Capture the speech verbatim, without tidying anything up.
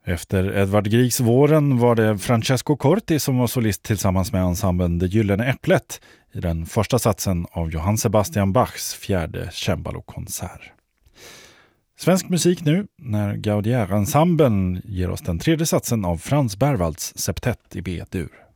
Efter Edvard Griegs Våren var det Francesco Corti som var solist tillsammans med ensemblen Det Gyllene Äpplet i den första satsen av Johann Sebastian Bachs fjärde cembalokonsert. Svensk musik nu när Gaudier-ensemblen ger oss den tredje satsen av Frans Berwalds septett i B-dur.